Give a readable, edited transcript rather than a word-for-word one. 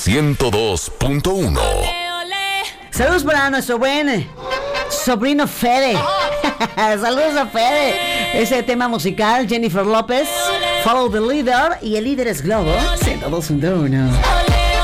102.1. Saludos para nuestro buen sobrino Fede. Saludos a Fede. Ese tema musical, Jennifer López, Follow the Leader, y el líder es Globo 102.1.